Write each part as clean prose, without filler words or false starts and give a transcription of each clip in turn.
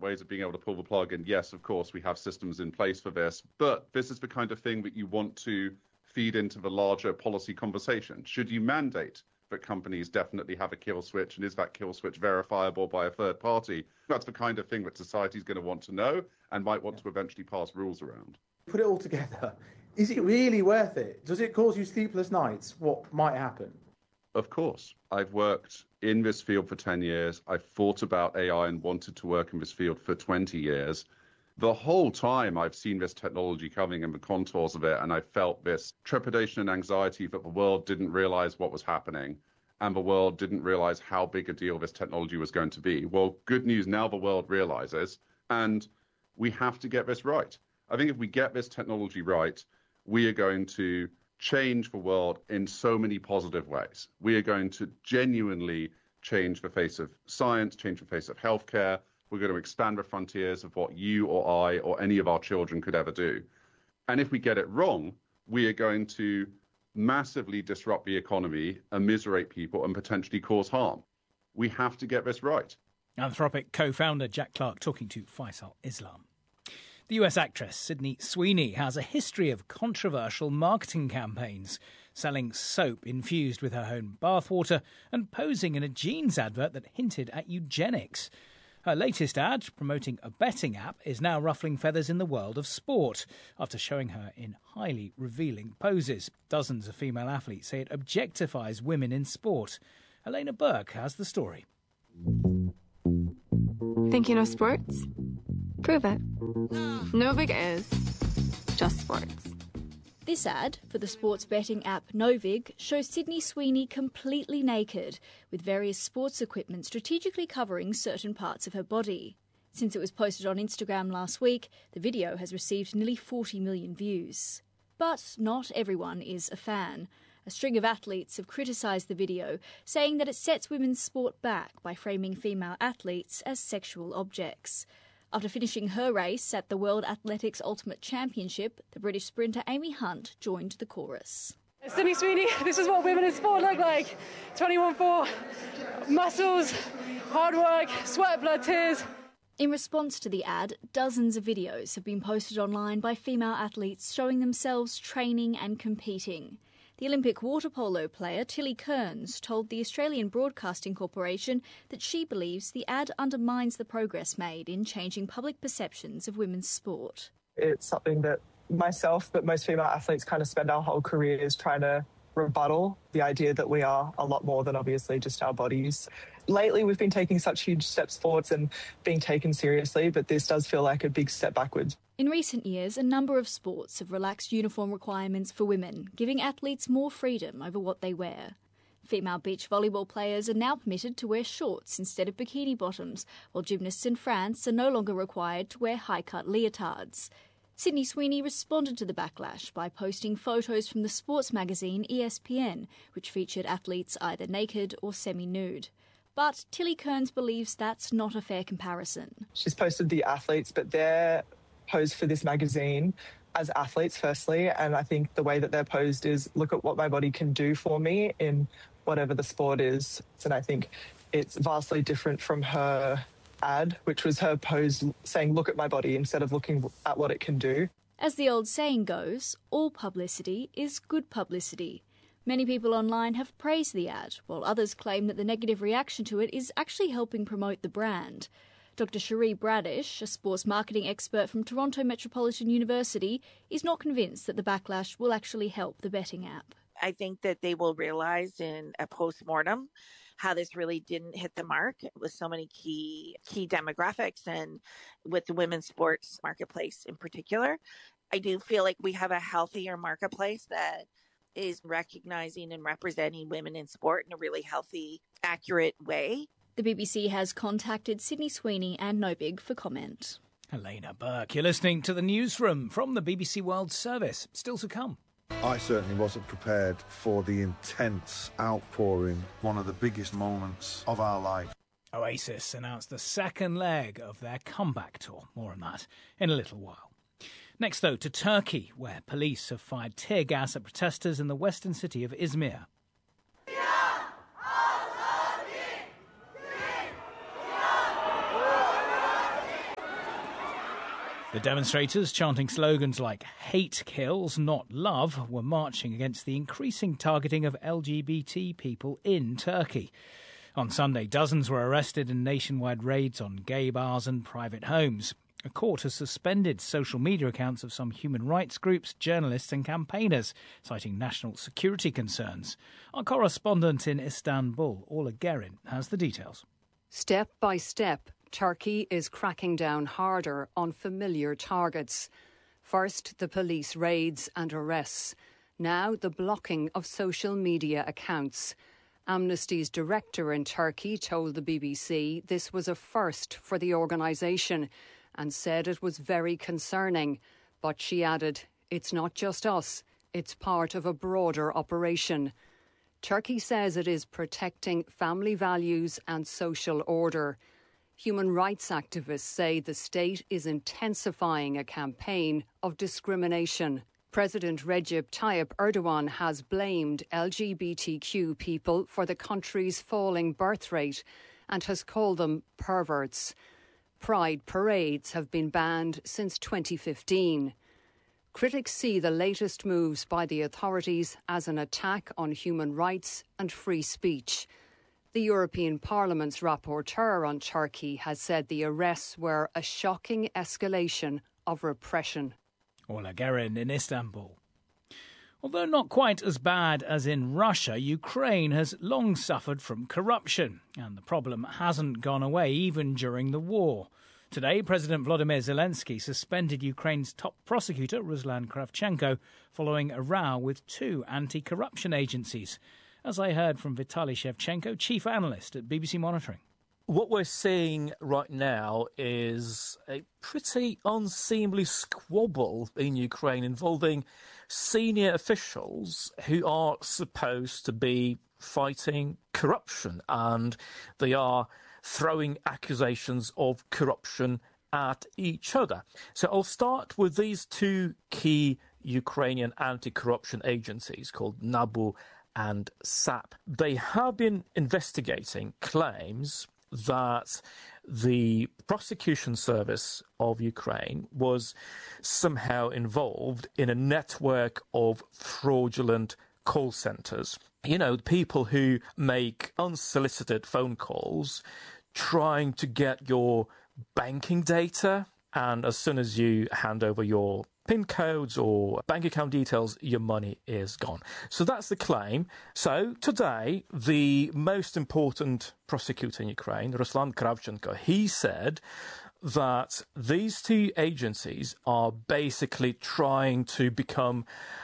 ways of being able to pull the plug. And yes, of course, we have systems in place for this. But this is the kind of thing that you want to feed into the larger policy conversation. Should you mandate that companies definitely have a kill switch, and is that kill switch verifiable by a third party? That's the kind of thing that society is going to want to know and might want to eventually pass rules around. Put it all together. Is it really worth it? Does it cause you sleepless nights? What might happen? Of course. I've worked in this field for 10 years. I've thought about AI and wanted to work in this field for 20 years. The whole time I've seen this technology coming and the contours of it, and I felt this trepidation and anxiety that the world didn't realize what was happening and the world didn't realize how big a deal this technology was going to be. Well, good news, now the world realizes, and we have to get this right. I think if we get this technology right, we are going to change the world in so many positive ways. We are going to genuinely change the face of science, change the face of healthcare. We're going to expand the frontiers of what you or I or any of our children could ever do. And if we get it wrong, we are going to massively disrupt the economy, immiserate people, and potentially cause harm. We have to get this right. Anthropic co-founder Jack Clark talking to Faisal Islam. The US actress Sydney Sweeney has a history of controversial marketing campaigns, selling soap infused with her own bathwater and posing in a jeans advert that hinted at eugenics. Her latest ad, promoting a betting app, is now ruffling feathers in the world of sport after showing her in highly revealing poses. Dozens of female athletes say it objectifies women in sport. Elena Burke has the story. Think you know sports? Prove it. Novig is just sports. This ad for the sports betting app Novig shows Sydney Sweeney completely naked, with various sports equipment strategically covering certain parts of her body. Since it was posted on Instagram last week, the video has received nearly 40 million views. But not everyone is a fan. A string of athletes have criticised the video, saying that it sets women's sport back by framing female athletes as sexual objects. After finishing her race at the World Athletics Ultimate Championship, the British sprinter Amy Hunt joined the chorus. Sydney Sweeney, this is what women in sport look like. 21-4, muscles, hard work, sweat, blood, tears. In response to the ad, dozens of videos have been posted online by female athletes showing themselves training and competing. The Olympic water polo player Tilly Kearns told the Australian Broadcasting Corporation that she believes the ad undermines the progress made in changing public perceptions of women's sport. It's something that myself, but most female athletes kind of spend our whole careers trying to rebuttal, the idea that we are a lot more than obviously just our bodies. Lately, we've been taking such huge steps forwards and being taken seriously, but this does feel like a big step backwards. In recent years, a number of sports have relaxed uniform requirements for women, giving athletes more freedom over what they wear. Female beach volleyball players are now permitted to wear shorts instead of bikini bottoms, while gymnasts in France are no longer required to wear high-cut leotards. Sydney Sweeney responded to the backlash by posting photos from the sports magazine ESPN, which featured athletes either naked or semi-nude. But Tilly Kearns believes that's not a fair comparison. She's posted the athletes, but they're posed for this magazine as athletes, firstly, and I think the way that they're posed is, look at what my body can do for me in whatever the sport is. And I think it's vastly different from her ad, which was her pose saying, look at my body, instead of looking at what it can do. As the old saying goes, all publicity is good publicity. Many people online have praised the ad, while others claim that the negative reaction to it is actually helping promote the brand. Dr. Cherie Bradish, a sports marketing expert from Toronto Metropolitan University, is not convinced that the backlash will actually help the betting app. I think that they will realize in a post-mortem how this really didn't hit the mark with so many key demographics and with the women's sports marketplace in particular. I do feel like we have a healthier marketplace that is recognizing and representing women in sport in a really healthy, accurate way. The BBC has contacted Sydney Sweeney and Novig for comment. Elena Burke, you're listening to the Newsroom from the BBC World Service. Still to come. I certainly wasn't prepared for the intense outpouring, one of the biggest moments of our life. Oasis announced the second leg of their comeback tour. More on that in a little while. Next, though, to Turkey, where police have fired tear gas at protesters in the western city of Izmir. The demonstrators, chanting slogans like "hate kills, not love," were marching against the increasing targeting of LGBT people in Turkey. On Sunday, dozens were arrested in nationwide raids on gay bars and private homes. A court has suspended social media accounts of some human rights groups, journalists and campaigners, citing national security concerns. Our correspondent in Istanbul, Orla Guerin, has the details. Step by step, Turkey is cracking down harder on familiar targets. First, the police raids and arrests. Now, the blocking of social media accounts. Amnesty's director in Turkey told the BBC this was a first for the organisation and said it was very concerning. But she added, it's not just us, it's part of a broader operation. Turkey says it is protecting family values and social order. Human rights activists say the state is intensifying a campaign of discrimination. President Recep Tayyip Erdogan has blamed LGBTQ people for the country's falling birth rate and has called them perverts. Pride parades have been banned since 2015. Critics see the latest moves by the authorities as an attack on human rights and free speech. The European Parliament's rapporteur on Turkey has said the arrests were a shocking escalation of repression. Orla Guerin in Istanbul. Although not quite as bad as in Russia, Ukraine has long suffered from corruption, and the problem hasn't gone away even during the war. Today, President Volodymyr Zelensky suspended Ukraine's top prosecutor, Ruslan Kravchenko, following a row with two anti-corruption agencies. As I heard from Vitaly Shevchenko, chief analyst at BBC Monitoring. What we're seeing right now is a pretty unseemly squabble in Ukraine involving senior officials who are supposed to be fighting corruption, and they are throwing accusations of corruption at each other. So I'll start with these two key Ukrainian anti-corruption agencies called NABU and SAP. They have been investigating claims that the prosecution service of Ukraine was somehow involved in a network of fraudulent call centres. You know, people who make unsolicited phone calls trying to get your banking data, and as soon as you hand over your PIN codes or bank account details, your money is gone. So that's the claim. So today, the most important prosecutor in Ukraine, Ruslan Kravchenko, he said that these two agencies are basically trying to become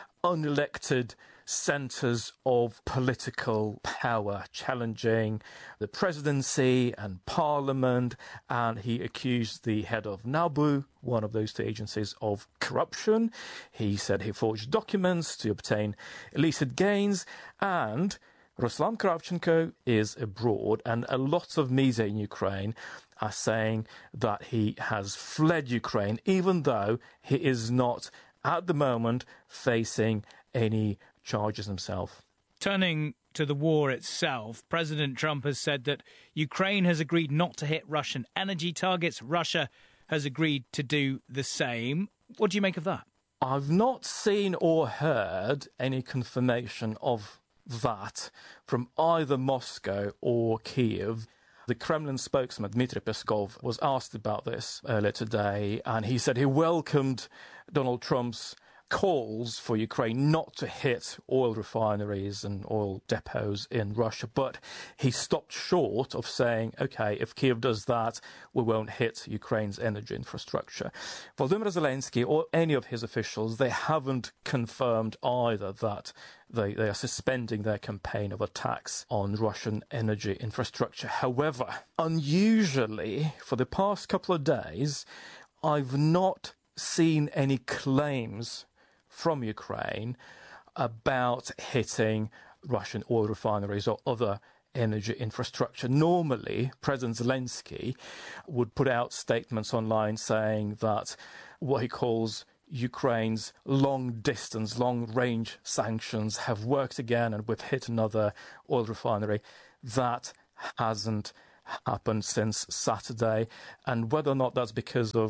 unelected centres of political power, challenging the presidency and parliament, and he accused the head of NABU, one of those two agencies, of corruption. He said he forged documents to obtain illicit gains, and Ruslan Kravchenko is abroad, and a lot of media in Ukraine are saying that he has fled Ukraine, even though he is not, at the moment, facing any charges himself. Turning to the war itself, President Trump has said that Ukraine has agreed not to hit Russian energy targets. Russia has agreed to do the same. What do you make of that? I've not seen or heard any confirmation of that from either Moscow or Kyiv. The Kremlin spokesman, Dmitry Peskov, was asked about this earlier today, and he said he welcomed Donald Trump's calls for Ukraine not to hit oil refineries and oil depots in Russia, but he stopped short of saying, OK, if Kyiv does that, we won't hit Ukraine's energy infrastructure. Volodymyr Zelensky or any of his officials, they haven't confirmed either that they are suspending their campaign of attacks on Russian energy infrastructure. However, unusually, for the past couple of days, I've not seen any claims from Ukraine about hitting Russian oil refineries or other energy infrastructure. Normally, President Zelensky would put out statements online saying that what he calls Ukraine's long-distance, long-range sanctions have worked again and we've hit another oil refinery. That hasn't happened since Saturday. And whether or not that's because of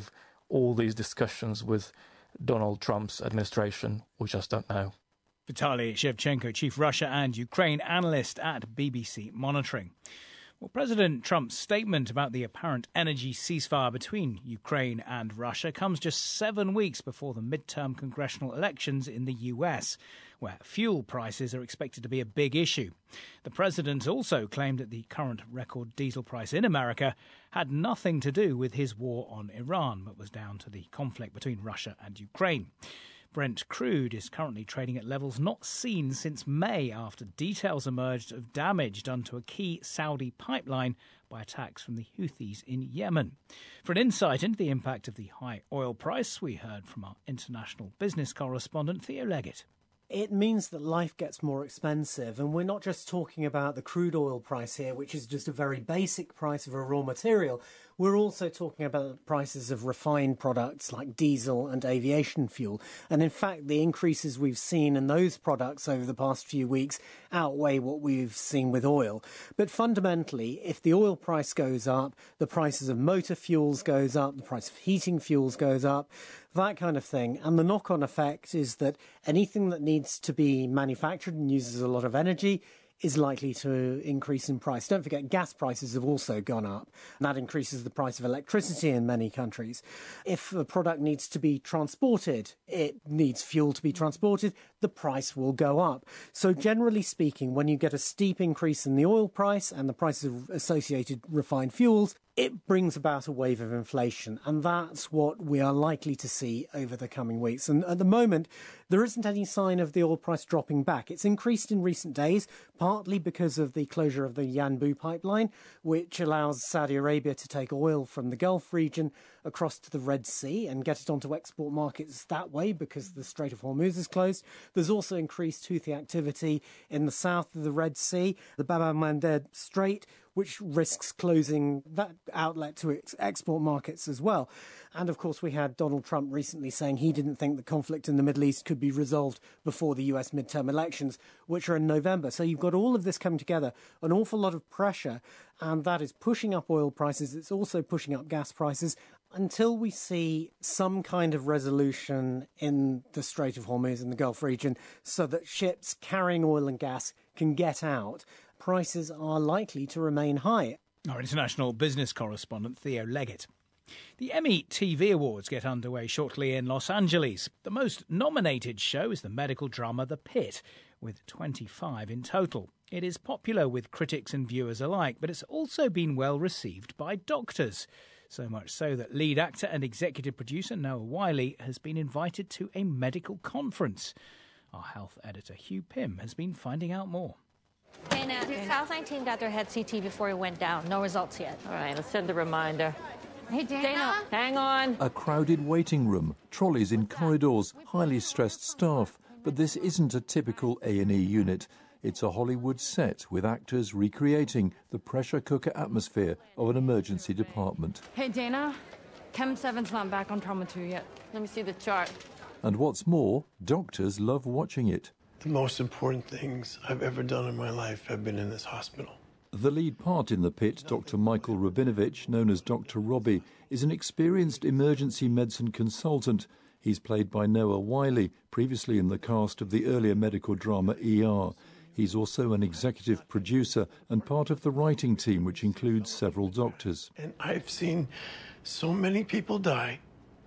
all these discussions with Donald Trump's administration? We just don't know. Vitaly Shevchenko, chief Russia and Ukraine analyst at BBC Monitoring. Well, President Trump's statement about the apparent energy ceasefire between Ukraine and Russia comes just 7 weeks before the midterm congressional elections in the US, where fuel prices are expected to be a big issue. The president also claimed that the current record diesel price in America had nothing to do with his war on Iran, but was down to the conflict between Russia and Ukraine. Brent crude is currently trading at levels not seen since May after details emerged of damage done to a key Saudi pipeline by attacks from the Houthis in Yemen. For an insight into the impact of the high oil price, we heard from our international business correspondent Theo Leggett. It means that life gets more expensive, and we're not just talking about the crude oil price here, which is just a very basic price of a raw material. We're also talking about prices of refined products like diesel and aviation fuel. And in fact, the increases we've seen in those products over the past few weeks outweigh what we've seen with oil. But fundamentally, if the oil price goes up, the prices of motor fuels goes up, the price of heating fuels goes up, that kind of thing. And the knock-on effect is that anything that needs to be manufactured and uses a lot of energy is likely to increase in price. Don't forget, gas prices have also gone up, and that increases the price of electricity in many countries. If a product needs to be transported, it needs fuel to be transported, the price will go up. So generally speaking, when you get a steep increase in the oil price and the prices of associated refined fuels, it brings about a wave of inflation, and that's what we are likely to see over the coming weeks. And at the moment, there isn't any sign of the oil price dropping back. It's increased in recent days, partly because of the closure of the Yanbu pipeline, which allows Saudi Arabia to take oil from the Gulf region across to the Red Sea and get it onto export markets that way because the Strait of Hormuz is closed. There's also increased Houthi activity in the south of the Red Sea, the Bab el-Mandeb Strait, which risks closing that outlet to export markets as well. And of course, we had Donald Trump recently saying he didn't think the conflict in the Middle East could be resolved before the US midterm elections, which are in November. So you've got all of this coming together, an awful lot of pressure, and that is pushing up oil prices. It's also pushing up gas prices. Until we see some kind of resolution in the Strait of Hormuz in the Gulf region so that ships carrying oil and gas can get out, prices are likely to remain high. Our international business correspondent, Theo Leggett. The Emmy TV Awards get underway shortly in Los Angeles. The most nominated show is the medical drama The Pit, with 25 in total. It is popular with critics and viewers alike, but it's also been well received by doctors. So much so that lead actor and executive producer Noah Wyle has been invited to a medical conference. Our health editor Hugh Pym has been finding out more. Dana, the Southline team got their head CT before it went down. No results yet. All right, let's send the reminder. Hey, Dana, hang on. A crowded waiting room, trolleys in corridors, highly stressed staff. But this isn't a typical A&E unit. It's a Hollywood set with actors recreating the pressure cooker atmosphere of an emergency department. Hey, Dana, Chem 7's not back on trauma 2 yet. Let me see the chart. And what's more, doctors love watching it. The most important things I've ever done in my life have been in this hospital. The lead part in The Pit, Dr. Michael Rabinovich, known as Dr. Robbie, is an experienced emergency medicine consultant. He's played by Noah Wyle, previously in the cast of the earlier medical drama ER. He's also an executive producer and part of the writing team, which includes several doctors. And I've seen so many people die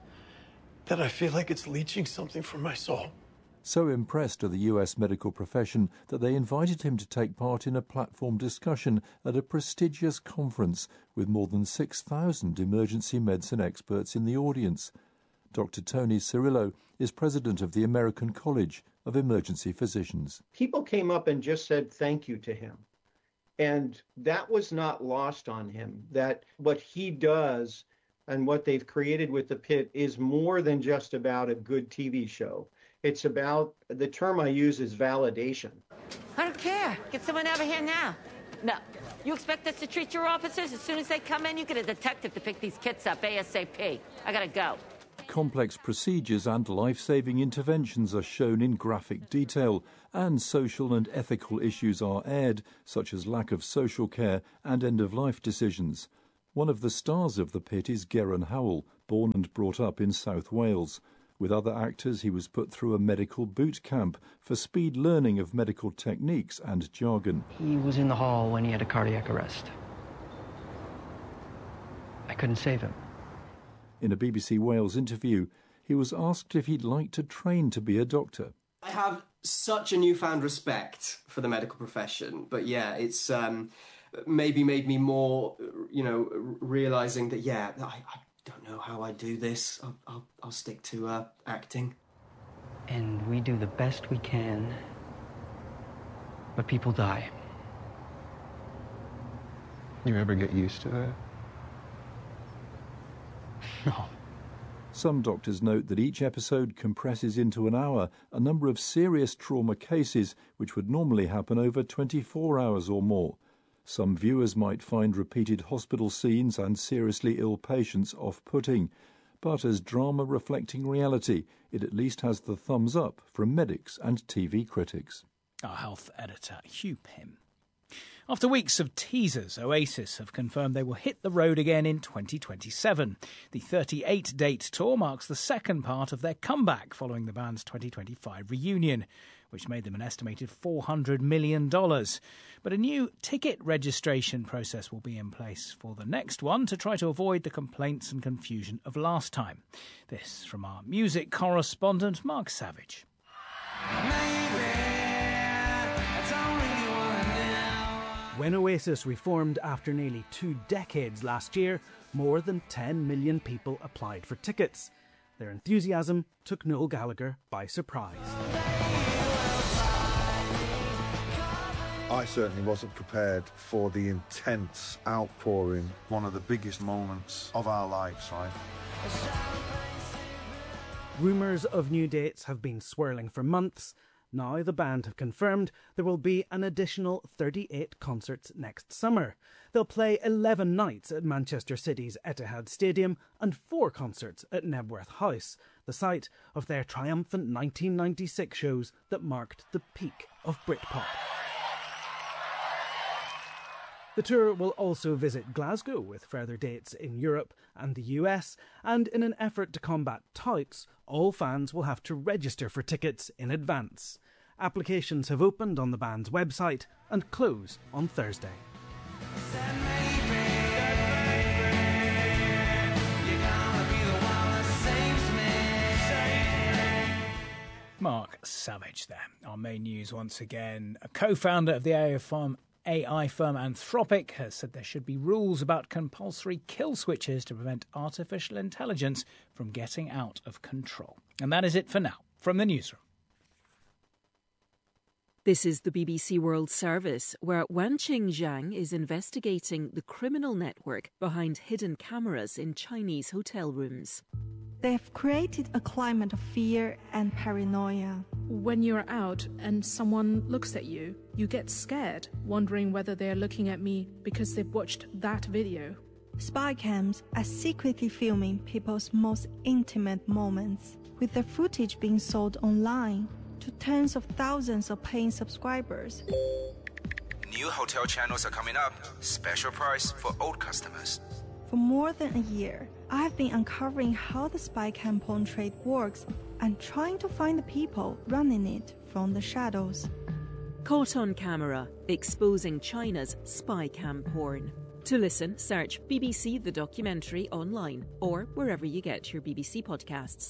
that I feel like it's leeching something from my soul. So impressed are the US medical profession that they invited him to take part in a platform discussion at a prestigious conference with more than 6,000 emergency medicine experts in the audience. Dr. Tony Cirillo is president of the American College of Emergency Physicians. People came up and just said thank you to him. And that was not lost on him, that what he does and what they've created with The Pit is more than just about a good TV show. It's about, the term I use is validation. I don't care. Get someone over here now. No. You expect us to treat your officers as soon as they come in? You get a detective to pick these kids up ASAP. I gotta go. Complex procedures and life-saving interventions are shown in graphic detail, and social and ethical issues are aired, such as lack of social care and end-of-life decisions. One of the stars of The Pit is Geron Howell, born and brought up in South Wales. With other actors, he was put through a medical boot camp for speed learning of medical techniques and jargon. He was in the hall when he had a cardiac arrest. I couldn't save him. In a BBC Wales interview, he was asked if he'd like to train to be a doctor. I have such a newfound respect for the medical profession, but yeah, it's maybe made me more, realising that, I don't know how I do this. I'll stick to acting. And we do the best we can, but people die. You ever get used to that? No. Some doctors note that each episode compresses into an hour a number of serious trauma cases which would normally happen over 24 hours or more. Some viewers might find repeated hospital scenes and seriously ill patients off-putting, but as drama reflecting reality, it at least has the thumbs up from medics and TV critics. Our health editor, Hugh Pym. After weeks of teasers, Oasis have confirmed they will hit the road again in 2027. The 38-date tour marks the second part of their comeback following the band's 2025 reunion, which made them an estimated $400 million. But a new ticket registration process will be in place for the next one to try to avoid the complaints and confusion of last time. This from our music correspondent, Mark Savage. When Oasis reformed after nearly 2 decades last year, more than 10 million people applied for tickets. Their enthusiasm took Noel Gallagher by surprise. I certainly wasn't prepared for the intense outpouring, one of the biggest moments of our lives, right? Rumours of new dates have been swirling for months. Now the band have confirmed there will be an additional 38 concerts next summer. They'll play 11 nights at Manchester City's Etihad Stadium and 4 concerts at Knebworth House, the site of their triumphant 1996 shows that marked the peak of Britpop. The tour will also visit Glasgow with further dates in Europe and the US, and in an effort to combat touts, all fans will have to register for tickets in advance. Applications have opened on the band's website and close on Thursday. Mark Savage there. Our main news once again. A co-founder of the AI firm Anthropic has said there should be rules about compulsory kill switches to prevent artificial intelligence from getting out of control. And that is it for now from the newsroom. This is the BBC World Service, where Wanqing Zhang is investigating the criminal network behind hidden cameras in Chinese hotel rooms. They've created a climate of fear and paranoia. When you're out and someone looks at you, you get scared, wondering whether they're looking at me because they've watched that video. Spy cams are secretly filming people's most intimate moments, with their footage being sold online to tens of thousands of paying subscribers. New hotel channels are coming up. Special price for old customers. For more than a year, I've been uncovering how the spy cam porn trade works and trying to find the people running it from the shadows. Caught on Camera, exposing China's spy cam porn. To listen, search BBC The Documentary online or wherever you get your BBC podcasts.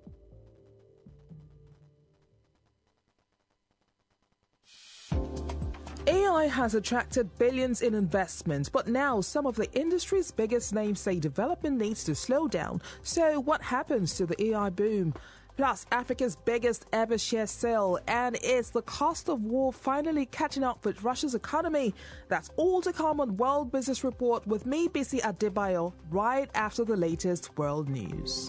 AI has attracted billions in investment, but now some of the industry's biggest names say development needs to slow down. So what happens to the AI boom? Plus, Africa's biggest ever share sale, and is the cost of war finally catching up with Russia's economy? That's all to come on World Business Report with me, Bisi Adebayo, right after the latest world news.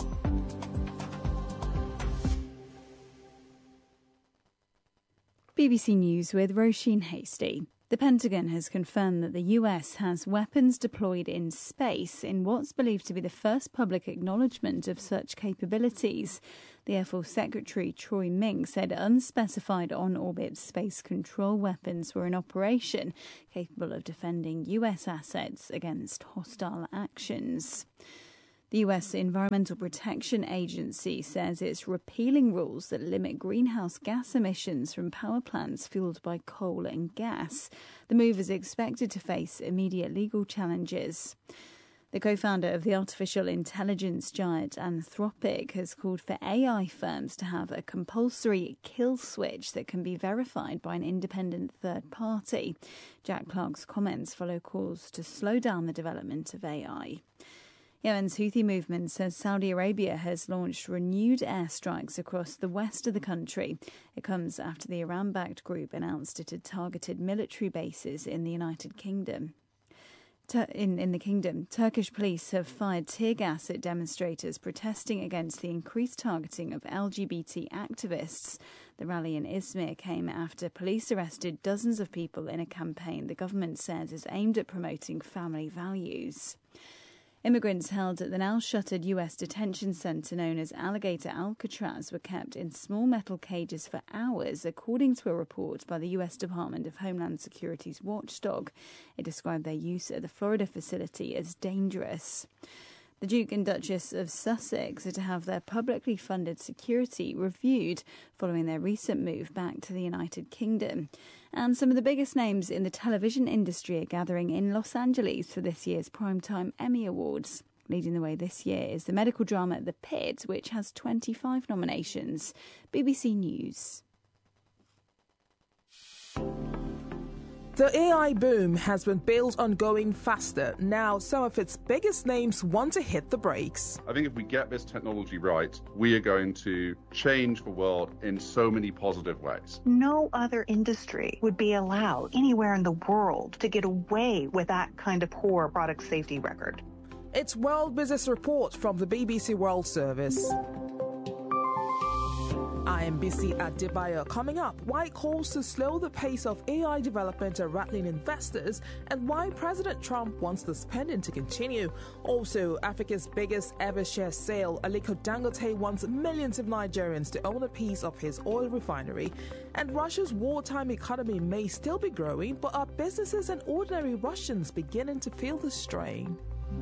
BBC News with Roisin Hasty. The Pentagon has confirmed that the US has weapons deployed in space in what's believed to be the first public acknowledgement of such capabilities. The Air Force Secretary Troy Ming said unspecified on-orbit space control weapons were in operation, capable of defending US assets against hostile actions. The US Environmental Protection Agency says it's repealing rules that limit greenhouse gas emissions from power plants fueled by coal and gas. The move is expected to face immediate legal challenges. The co-founder of the artificial intelligence giant Anthropic has called for AI firms to have a compulsory kill switch that can be verified by an independent third party. Jack Clark's comments follow calls to slow down the development of AI. Yemen's Houthi movement says Saudi Arabia has launched renewed airstrikes across the west of the country. It comes after the Iran-backed group announced it had targeted military bases in the United Kingdom. In the kingdom, Turkish police have fired tear gas at demonstrators protesting against the increased targeting of LGBT activists. The rally in Izmir came after police arrested dozens of people in a campaign the government says is aimed at promoting family values. Immigrants held at the now-shuttered U.S. detention centre known as Alligator Alcatraz were kept in small metal cages for hours, according to a report by the U.S. Department of Homeland Security's watchdog. It described their use at the Florida facility as dangerous. The Duke and Duchess of Sussex are to have their publicly funded security reviewed following their recent move back to the United Kingdom. And some of the biggest names in the television industry are gathering in Los Angeles for this year's Primetime Emmy Awards. Leading the way this year is the medical drama The Pit, which has 25 nominations. BBC News. The AI boom has been built on going faster. Now, some of its biggest names want to hit the brakes. I think if we get this technology right, we are going to change the world in so many positive ways. No other industry would be allowed anywhere in the world to get away with that kind of poor product safety record. It's World Business Report from the BBC World Service. I'm Bisi Adebayo. Coming up, why calls to slow the pace of AI development are rattling investors and why President Trump wants the spending to continue. Also, Africa's biggest ever share sale, Aliko Dangote wants millions of Nigerians to own a piece of his oil refinery. And Russia's wartime economy may still be growing, but are businesses and ordinary Russians beginning to feel the strain?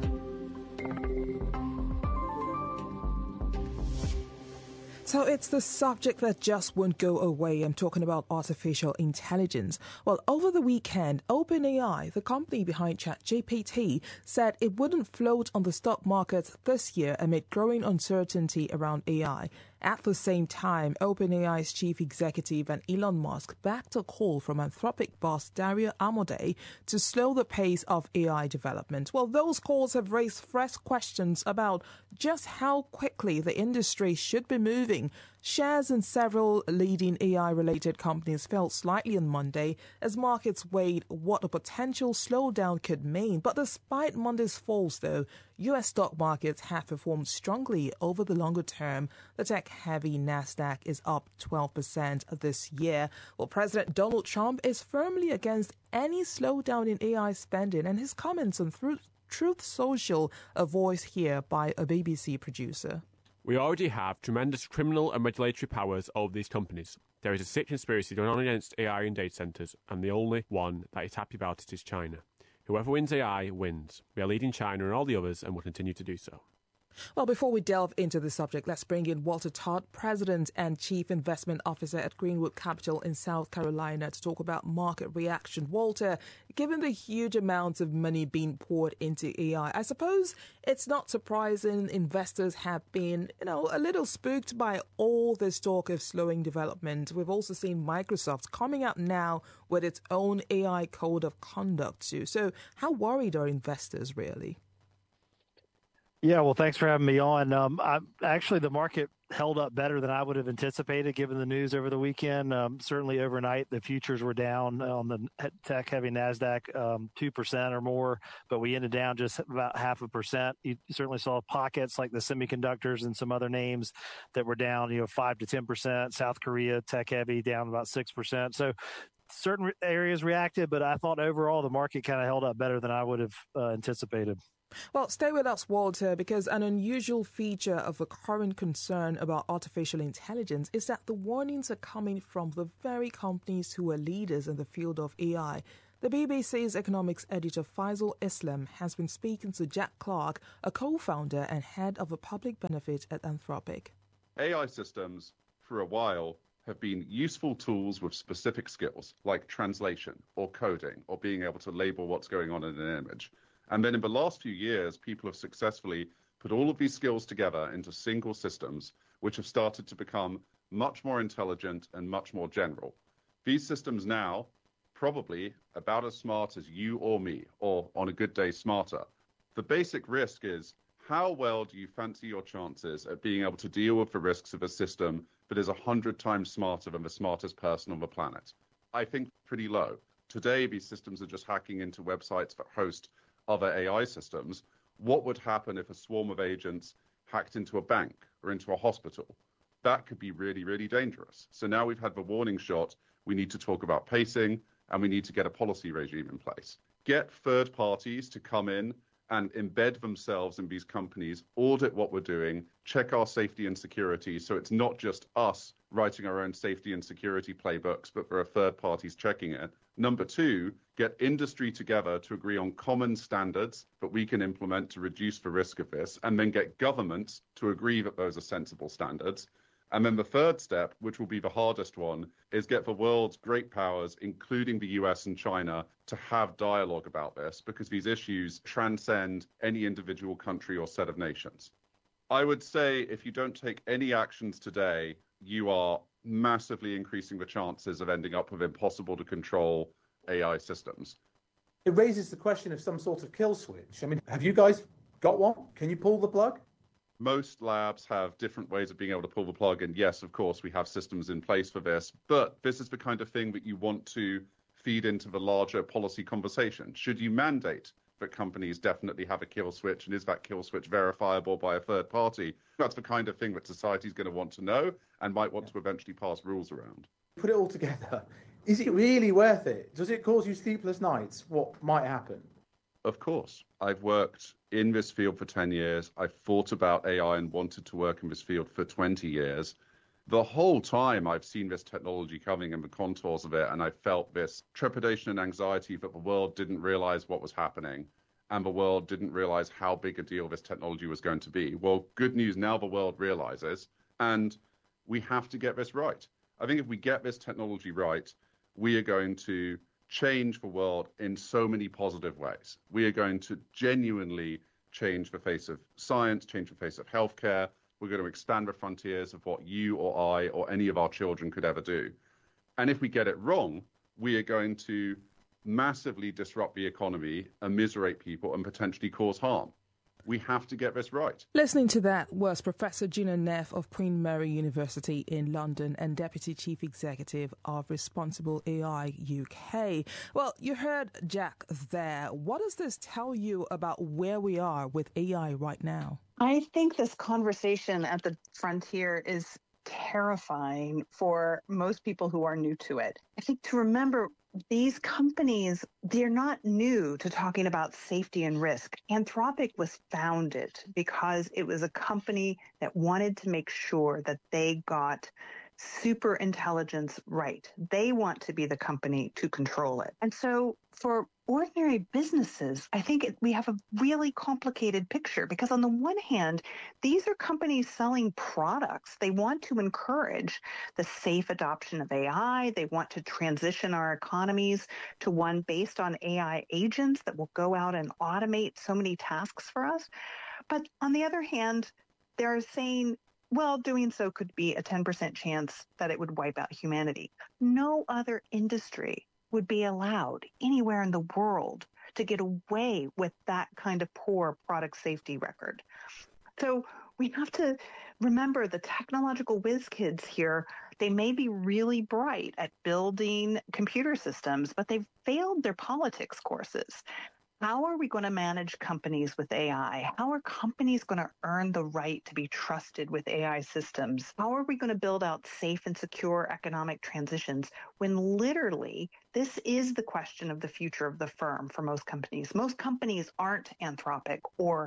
So it's the subject that just won't go away. I'm talking about artificial intelligence. Well, over the weekend, OpenAI, the company behind ChatGPT, said it wouldn't float on the stock market this year amid growing uncertainty around AI. At the same time, OpenAI's chief executive and Elon Musk backed a call from Anthropic boss Dario Amodei to slow the pace of AI development. Well, those calls have raised fresh questions about just how quickly the industry should be moving. Shares in several leading AI-related companies fell slightly on Monday as markets weighed what a potential slowdown could mean. But despite Monday's falls, though, U.S. stock markets have performed strongly over the longer term. The tech-heavy Nasdaq is up 12% this year. Well, President Donald Trump is firmly against any slowdown in AI spending, and his comments on Truth Social are voiced here by a BBC producer. We already have tremendous criminal and regulatory powers over these companies. There is a sick conspiracy going on against AI and data centres, and the only one that is happy about it is China. Whoever wins AI wins. We are leading China and all the others and will continue to do so. Well, before we delve into the subject, let's bring in Walter Todd, President and Chief Investment Officer at Greenwood Capital in South Carolina, to talk about market reaction. Walter, given the huge amounts of money being poured into AI, I suppose it's not surprising investors have been, a little spooked by all this talk of slowing development. We've also seen Microsoft coming out now with its own AI code of conduct too. So how worried are investors really? Yeah, well, thanks for having me on. Actually, the market held up better than I would have anticipated given the news over the weekend. Certainly overnight, the futures were down on the tech-heavy NASDAQ 2% or more, but we ended down just about 0.5%. You certainly saw pockets like the semiconductors and some other names that were down, 5 to 10%. South Korea, tech-heavy, down about 6%. So certain areas reacted, but I thought overall the market kind of held up better than I would have anticipated. Well, stay with us, Walter, because an unusual feature of the current concern about artificial intelligence is that the warnings are coming from the very companies who are leaders in the field of AI. The BBC's economics editor Faisal Islam has been speaking to Jack Clark, a co-founder and head of a public benefit at Anthropic. AI systems, for a while, have been useful tools with specific skills, like translation or coding or being able to label what's going on in an image. And then in the last few years, people have successfully put all of these skills together into single systems, which have started to become much more intelligent and much more general. These systems now, probably about as smart as you or me, or on a good day, smarter. The basic risk is, how well do you fancy your chances at being able to deal with the risks of a system that is 100 times smarter than the smartest person on the planet? I think pretty low. Today, these systems are just hacking into websites that host other AI systems. What would happen if a swarm of agents hacked into a bank or into a hospital? That could be really, really dangerous. So now we've had the warning shot. We need to talk about pacing, and we need to get a policy regime in place. Get third parties to come in and embed themselves in these companies, audit what we're doing, check our safety and security, so it's not just us writing our own safety and security playbooks, but there are third parties checking it. Number two, get industry together to agree on common standards that we can implement to reduce the risk of this, and then get governments to agree that those are sensible standards. And then the third step, which will be the hardest one, is get the world's great powers, including the US and China, to have dialogue about this, because these issues transcend any individual country or set of nations. I would say if you don't take any actions today, you are massively increasing the chances of ending up with impossible to control AI systems. It raises the question of some sort of kill switch. I mean, have you guys got one? Can you pull the plug? Most labs have different ways of being able to pull the plug. And yes, of course, we have systems in place for this. But this is the kind of thing that you want to feed into the larger policy conversation. Should you mandate that companies definitely have a kill switch? And is that kill switch verifiable by a third party? That's the kind of thing that society is going to want to know and might want to eventually pass rules around. Put it all together. Is it really worth it? Does it cause you sleepless nights? What might happen? Of course. I've worked in this field for 10 years. I've thought about AI and wanted to work in this field for 20 years. The whole time I've seen this technology coming and the contours of it, and I felt this trepidation and anxiety that the world didn't realize what was happening and the world didn't realize how big a deal this technology was going to be. Well, good news, now the world realizes, and we have to get this right. I think if we get this technology right, we are going to change the world in so many positive ways. We are going to genuinely change the face of science, change the face of healthcare. We're going to expand the frontiers of what you or I or any of our children could ever do. And if we get it wrong, we are going to massively disrupt the economy, immiserate people, and potentially cause harm. We have to get this right. Listening to that was Professor Gina Neff of Queen Mary University in London and Deputy Chief Executive of Responsible AI UK. Well, you heard Jack there. What does this tell you about where we are with AI right now? I think this conversation at the frontier is terrifying for most people who are new to it. I think to remember, these companies, they're not new to talking about safety and risk. Anthropic was founded because it was a company that wanted to make sure that they got super intelligence right. They want to be the company to control it. And so for ordinary businesses, I think we have a really complicated picture because on the one hand, these are companies selling products. They want to encourage the safe adoption of AI. They want to transition our economies to one based on AI agents that will go out and automate so many tasks for us. But on the other hand, they're saying, well, doing so could be a 10% chance that it would wipe out humanity. No other industry would be allowed anywhere in the world to get away with that kind of poor product safety record. So we have to remember the technological whiz kids here. They may be really bright at building computer systems, but they've failed their politics courses. How are we going to manage companies with AI? How are companies going to earn the right to be trusted with AI systems? How are we going to build out safe and secure economic transitions when literally this is the question of the future of the firm for most companies? Most companies aren't Anthropic or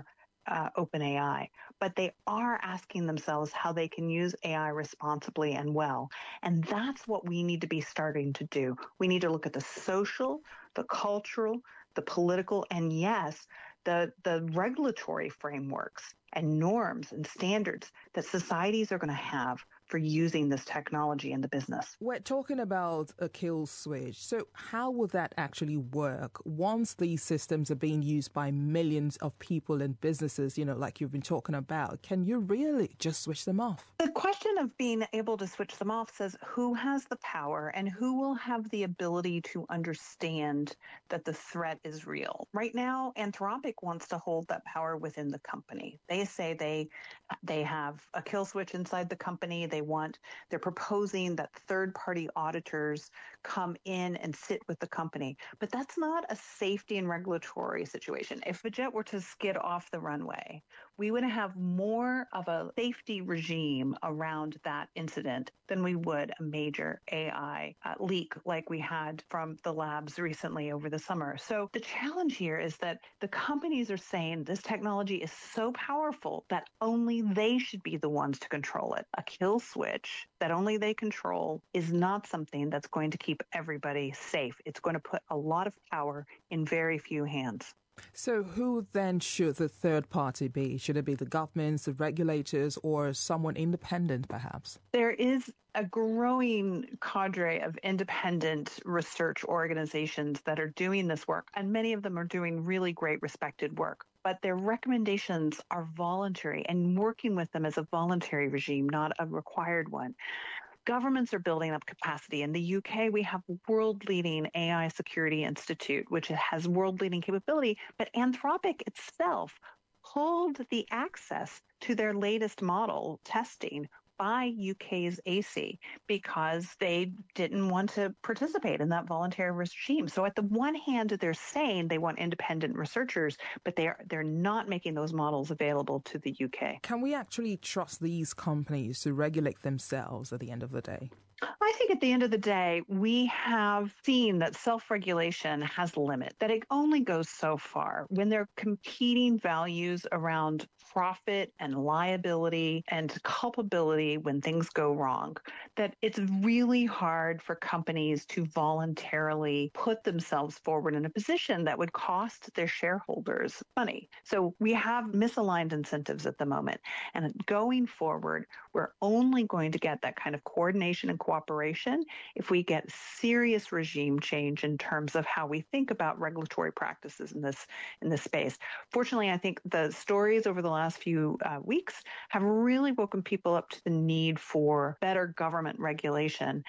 OpenAI, but they are asking themselves how they can use AI responsibly and well. And that's what we need to be starting to do. We need to look at the social, the cultural, the political, and yes, the regulatory frameworks and norms and standards that societies are going to have for using this technology in the business. We're talking about a kill switch. So how will that actually work once these systems are being used by millions of people and businesses, like you've been talking about? Can you really just switch them off? The question of being able to switch them off says who has the power and who will have the ability to understand that the threat is real. Right now, Anthropic wants to hold that power within the company. They say they have a kill switch inside the company. They're proposing that third-party auditors come in and sit with the company. But that's not a safety and regulatory situation. If a jet were to skid off the runway, we would have more of a safety regime around that incident than we would a major AI leak like we had from the labs recently over the summer. So the challenge here is that the companies are saying this technology is so powerful that only they should be the ones to control it. A kill switch that only they control is not something that's going to keep everybody safe. It's going to put a lot of power in very few hands. So who then should the third party be? Should it be the governments, the regulators, or someone independent, perhaps? There is a growing cadre of independent research organizations that are doing this work, and many of them are doing really great, respected work. But their recommendations are voluntary, and working with them is a voluntary regime, not a required one. Governments are building up capacity. In the UK, we have world-leading AI Security Institute, which has world-leading capability, but Anthropic itself pulled the access to their latest model testing by UK's AC because they didn't want to participate in that voluntary regime. So at the one hand, they're saying they want independent researchers, but they're not making those models available to the UK. Can we actually trust these companies to regulate themselves at the end of the day? I think at the end of the day, we have seen that self-regulation has limit, that it only goes so far. When there are competing values around profit and liability and culpability when things go wrong, that it's really hard for companies to voluntarily put themselves forward in a position that would cost their shareholders money. So we have misaligned incentives at the moment. And going forward, we're only going to get that kind of coordination and cooperation if we get serious regime change in terms of how we think about regulatory practices in this space. Fortunately, I think the stories over the last few weeks have really woken people up to the need for better government regulation.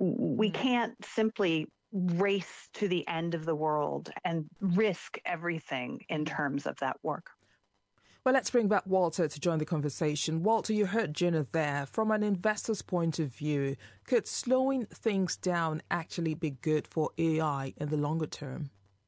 We can't simply race to the end of the world and risk everything in terms of that work. Well, let's bring back Walter to join the conversation. Walter, you heard Gina there. From an investor's point of view, could slowing things down actually be good for AI in the longer term?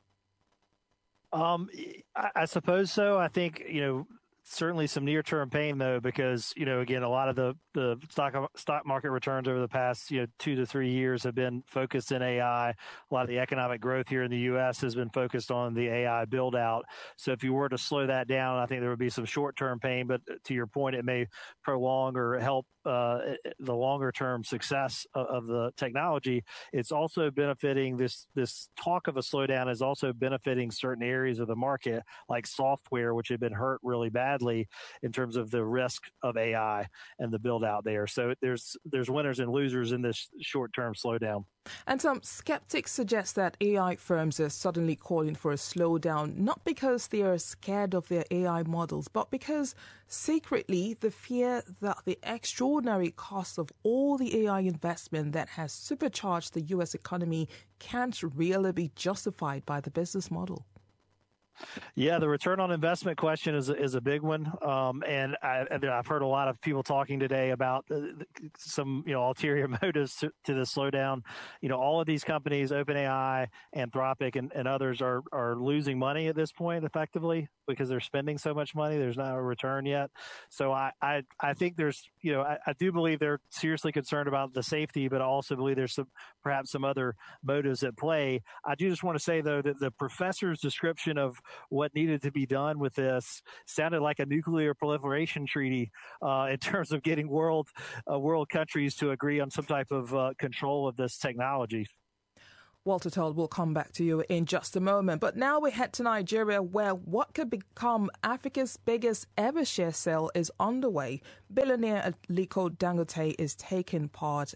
I suppose so. I think, certainly some near-term pain, though, because, again, a lot of the stock market returns over the past, 2 to 3 years have been focused in AI. A lot of the economic growth here in the U.S. has been focused on the AI build-out. So if you were to slow that down, I think there would be some short-term pain. But to your point, it may prolong or help the longer-term success of the technology. It's also benefiting this talk of a slowdown is also benefiting certain areas of the market, like software, which had been hurt really badly in terms of the risk of AI and the build out there. So there's winners and losers in this short-term slowdown. And some skeptics suggest that AI firms are suddenly calling for a slowdown, not because they are scared of their AI models, but because secretly the fear that the extraordinary cost of all the AI investment that has supercharged the U.S. economy can't really be justified by the business model. Yeah, the return on investment question is a big one, and I've heard a lot of people talking today about some ulterior motives to the slowdown. All of these companies, OpenAI, Anthropic, and others are losing money at this point, effectively, because they're spending so much money. There's not a return yet. So I think there's I do believe they're seriously concerned about the safety, but I also believe there's perhaps some other motives at play. I do just want to say though that the professor's description of what needed to be done with this. Sounded like a nuclear proliferation treaty in terms of getting world countries to agree on some type of control of this technology. Walter Todd will come back to you in just a moment. But now we head to Nigeria, where what could become Africa's biggest ever share sale is underway. Billionaire Aliko Dangote is taking part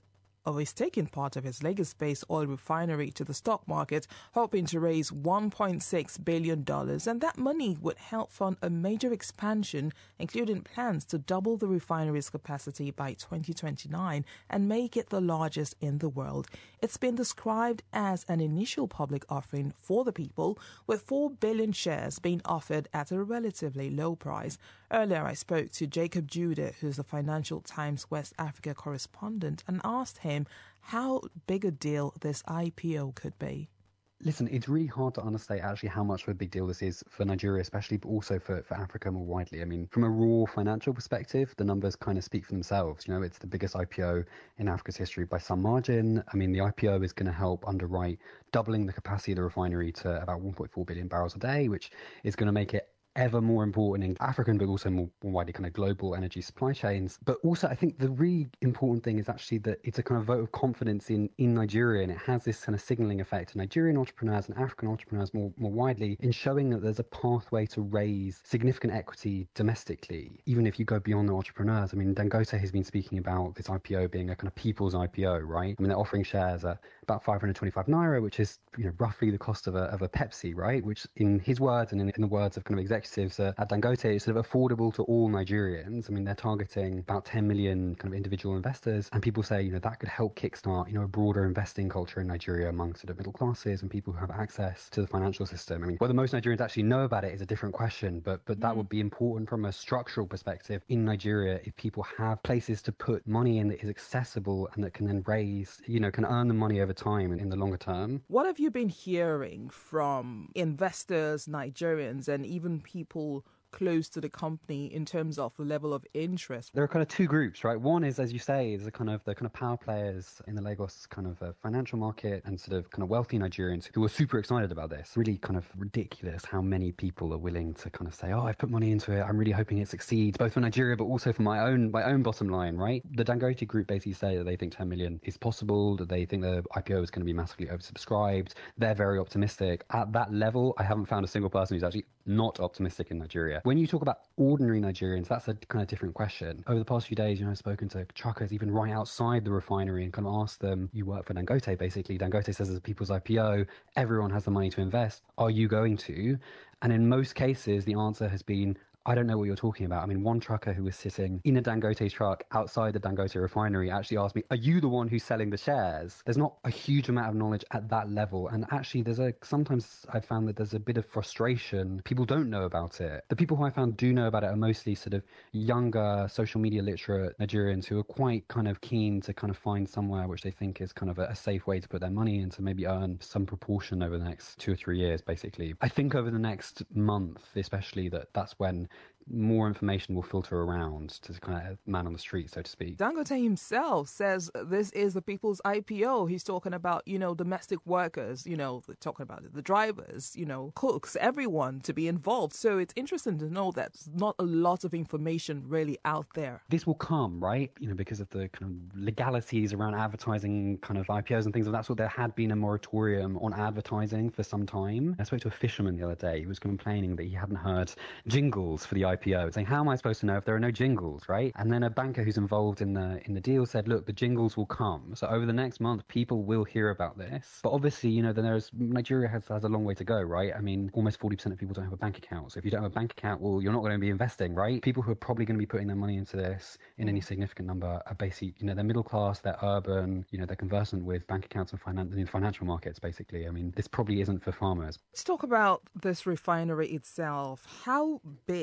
of his Lagos-based oil refinery to the stock market, hoping to raise $1.6 billion, and that money would help fund a major expansion, including plans to double the refinery's capacity by 2029 and make it the largest in the world. It's been described as an initial public offering for the people, with 4 billion shares being offered at a relatively low price. Earlier, I spoke to Jacob Judah, who's the Financial Times West Africa correspondent, and asked him how big a deal this IPO could be. Listen, it's really hard to understate actually how much of a big deal this is for Nigeria especially, but also for Africa more widely. I mean, from a raw financial perspective, the numbers kind of speak for themselves. You know, it's the biggest IPO in Africa's history by some margin. I mean, the IPO is going to help underwrite doubling the capacity of the refinery to about 1.4 billion barrels a day, which is going to make it ever more important in African, but also more widely kind of global energy supply chains. But also, I think the really important thing is actually that it's a kind of vote of confidence in Nigeria, and it has this kind of signaling effect to Nigerian entrepreneurs and African entrepreneurs more widely in showing that there's a pathway to raise significant equity domestically, even if you go beyond the entrepreneurs. I mean, Dangote has been speaking about this IPO being a kind of people's IPO, right? I mean, they're offering shares at about 525 naira, which is, you know, roughly the cost of a Pepsi, right? Which in his words and in the words of kind of executives at Dangote is sort of affordable to all Nigerians. I mean, they're targeting about 10 million kind of individual investors, and people say, you know, that could help kickstart, you know, a broader investing culture in Nigeria among sort of middle classes and people who have access to the financial system. I mean, whether most Nigerians actually know about it is a different question, but that would be important from a structural perspective in Nigeria if people have places to put money in that is accessible and that can then raise, you know, can earn the money over time and in the longer term. What have you been hearing from investors, Nigerians, and even people close to the company in terms of the level of interest? There are kind of two groups, right? One is, as you say, is the kind of power players in the Lagos kind of financial market and sort of kind of wealthy Nigerians who are super excited about this. Really kind of ridiculous how many people are willing to kind of say, oh, I've put money into it, I'm really hoping it succeeds, both for Nigeria but also for my own bottom line, right? The Dangote group basically say that they think 10 million is possible, that they think the IPO is going to be massively oversubscribed. They're very optimistic. At that level, I haven't found a single person who's actually not optimistic in Nigeria. When you talk about ordinary Nigerians, that's a kind of different question. Over the past few days, you know, I've spoken to truckers even right outside the refinery and kind of asked them, you work for Dangote basically. Dangote says it's a people's IPO, everyone has the money to invest. Are you going to? And in most cases, the answer has been, I don't know what you're talking about. I mean, one trucker who was sitting in a Dangote truck outside the Dangote refinery actually asked me, are you the one who's selling the shares? There's not a huge amount of knowledge at that level. And actually, sometimes I've found that there's a bit of frustration. People don't know about it. The people who I found do know about it are mostly sort of younger, social media literate Nigerians who are quite kind of keen to kind of find somewhere which they think is kind of a safe way to put their money and to maybe earn some proportion over the next 2 or 3 years, basically. I think over the next month, especially, that's when more information will filter around to the kind of man on the street, so to speak. Dangote himself says this is the people's IPO. He's talking about, you know, domestic workers, you know, talking about the drivers, you know, cooks, everyone to be involved. So it's interesting to know that not a lot of information really out there. This will come, right? You know, because of the kind of legalities around advertising kind of IPOs and things of that sort. There had been a moratorium on advertising for some time. I spoke to a fisherman the other day. He was complaining that he hadn't heard jingles for the IPO, saying, how am I supposed to know if there are no jingles, right? And then a banker who's involved in the deal said, look, the jingles will come. So over the next month, people will hear about this. But obviously, you know, then Nigeria has a long way to go, right? I mean, almost 40% of people don't have a bank account. So if you don't have a bank account, well, you're not going to be investing, right? People who are probably going to be putting their money into this in any significant number are basically, you know, they're middle class, they're urban, you know, they're conversant with bank accounts and financial markets, basically. I mean, this probably isn't for farmers. Let's talk about this refinery itself. How big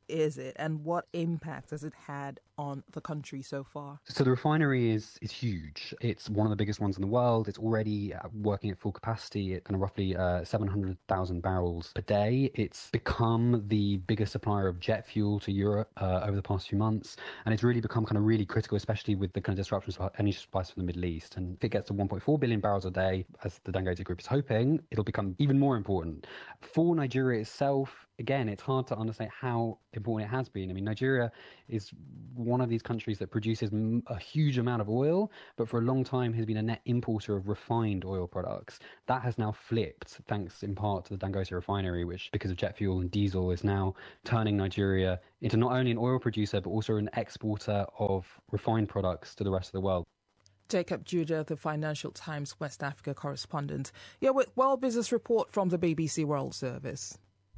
is it, and what impact has it had on the country so far? So the refinery is huge. It's one of the biggest ones in the world. It's already working at full capacity at kind of roughly 700,000 barrels a day. It's become the biggest supplier of jet fuel to Europe over the past few months, and it's really become kind of really critical, especially with the kind of disruptions of energy supplies from the Middle East. And if it gets to 1.4 billion barrels a day, as the Dangote Group is hoping, it'll become even more important. For Nigeria itself, again, it's hard to understand how important it has been. I mean, Nigeria is one of these countries that produces a huge amount of oil, but for a long time has been a net importer of refined oil products. That has now flipped, thanks in part to the Dangote refinery, which, because of jet fuel and diesel, is now turning Nigeria into not only an oil producer, but also an exporter of refined products to the rest of the world. Jacob Judah, the Financial Times West Africa correspondent. You're with World Business Report from the BBC World Service.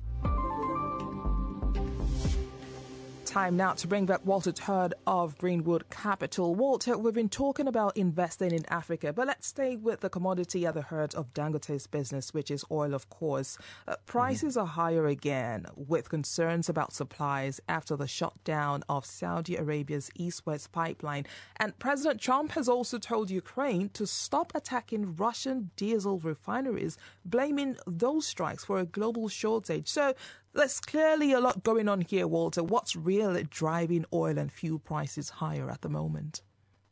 Time now to bring back Walter Todd of Greenwood Capital. Walter, we've been talking about investing in Africa, but let's stay with the commodity at the heart of Dangote's business, which is oil, of course. Prices are higher again, with concerns about supplies after the shutdown of Saudi Arabia's East-West pipeline. And President Trump has also told Ukraine to stop attacking Russian diesel refineries, blaming those strikes for a global shortage. So there's clearly a lot going on here, Walter. What's really driving oil and fuel prices higher at the moment?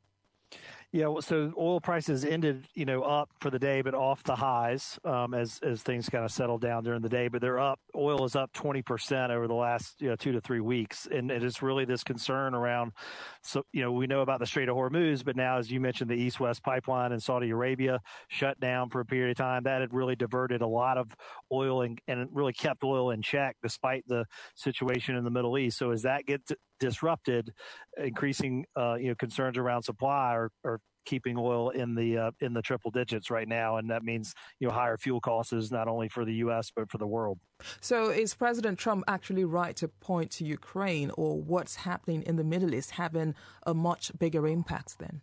Yeah, well, so oil prices ended, up for the day, but off the highs as things kind of settled down during the day. But they're up. Oil is up 20% over the last 2 to 3 weeks, and it is really this concern around. So we know about the Strait of Hormuz, but now, as you mentioned, the East-West pipeline in Saudi Arabia shut down for a period of time. That had really diverted a lot of oil and it really kept oil in check despite the situation in the Middle East. So as that gets disrupted, increasing concerns around supply are keeping oil in the triple digits right now, and that means higher fuel costs not only for the U.S. but for the world. So is President Trump actually right to point to Ukraine or what's happening in the Middle East having a much bigger impact then?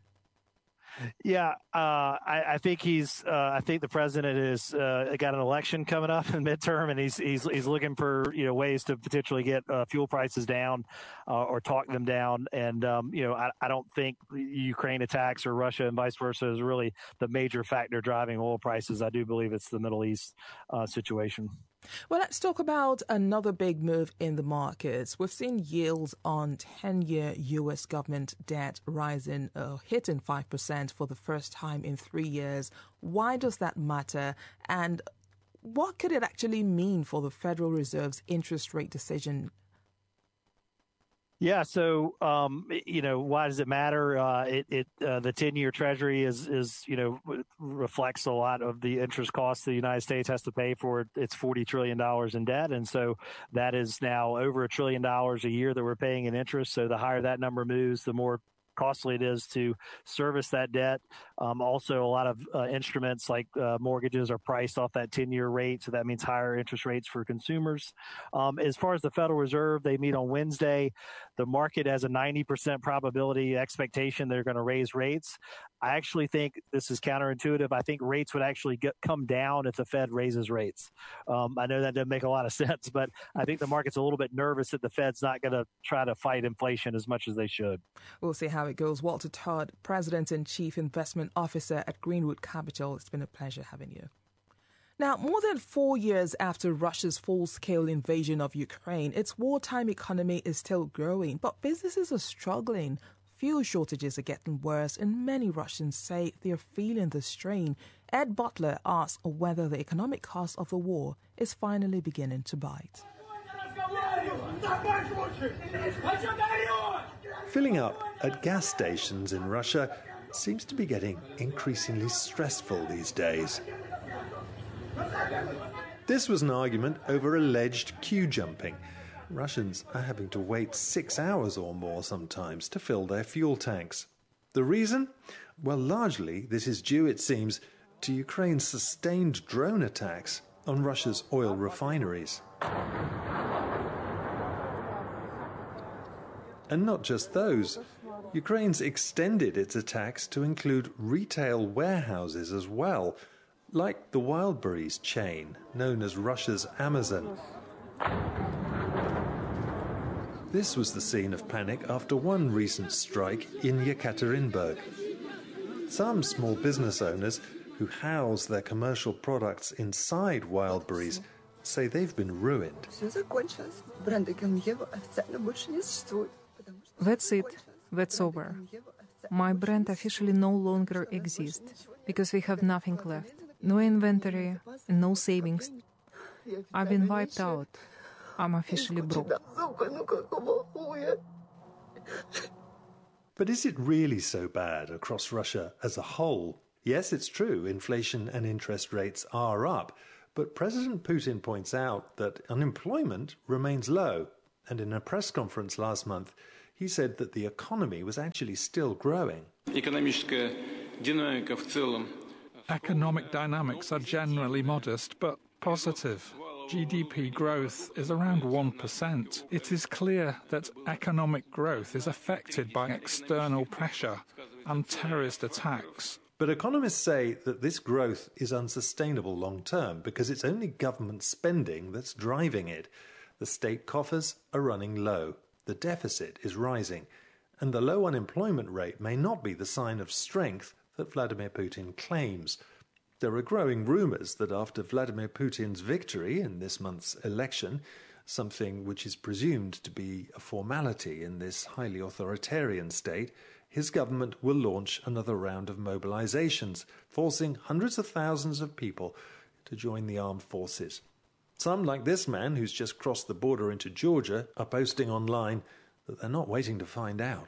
Yeah, I think I think the president is got an election coming up in midterm, and he's looking for ways to potentially get fuel prices down or talk them down. And I don't think Ukraine attacks or Russia and vice versa is really the major factor driving oil prices. I do believe it's the Middle East situation. Well, let's talk about another big move in the markets. We've seen yields on 10-year U.S. government debt rising, hitting 5% for the first time in 3 years. Why does that matter? And what could it actually mean for the Federal Reserve's interest rate decision? Yeah. So, why does it matter? The 10-year Treasury is reflects a lot of the interest costs the United States has to pay for its $40 trillion in debt. And so that is now over $1 trillion a year that we're paying in interest. So the higher that number moves, the more costly it is to service that debt. Also, a lot of instruments like mortgages are priced off that 10-year rate, so that means higher interest rates for consumers. As far as the Federal Reserve, they meet on Wednesday. The market has a 90% probability expectation they're going to raise rates. I actually think this is counterintuitive. I think rates would actually come down if the Fed raises rates. I know that doesn't make a lot of sense, but I think the market's a little bit nervous that the Fed's not going to try to fight inflation as much as they should. We'll see how it goes. Walter Todd, President and Chief Investment Officer at Greenwood Capital. It's been a pleasure having you. Now, more than 4 years after Russia's full-scale invasion of Ukraine, its wartime economy is still growing, but businesses are struggling. Fuel shortages are getting worse, and many Russians say they're feeling the strain. Ed Butler asks whether the economic cost of the war is finally beginning to bite. Filling up at gas stations in Russia seems to be getting increasingly stressful these days. This was an argument over alleged queue jumping. Russians are having to wait 6 hours or more sometimes to fill their fuel tanks. The reason? Well, largely this is due, it seems, to Ukraine's sustained drone attacks on Russia's oil refineries. And not just those. Ukraine's extended its attacks to include retail warehouses as well, like the Wildberries chain, known as Russia's Amazon. This was the scene of panic after one recent strike in Yekaterinburg. Some small business owners who house their commercial products inside Wildberries say they've been ruined. That's it. That's over. My brand officially no longer exists because we have nothing left. No inventory and no savings. I've been wiped out. I'm officially broke. But is it really so bad across Russia as a whole? Yes, it's true, inflation and interest rates are up, but President Putin points out that unemployment remains low, and in a press conference last month, he said that the economy was actually still growing. Economic dynamics are generally modest, but positive. GDP growth is around 1%. It is clear that economic growth is affected by external pressure and terrorist attacks. But economists say that this growth is unsustainable long term because it's only government spending that's driving it. The state coffers are running low, the deficit is rising, and the low unemployment rate may not be the sign of strength that Vladimir Putin claims. There are growing rumours that after Vladimir Putin's victory in this month's election, something which is presumed to be a formality in this highly authoritarian state, his government will launch another round of mobilizations, forcing hundreds of thousands of people to join the armed forces. Some, like this man who's just crossed the border into Georgia, are posting online that they're not waiting to find out.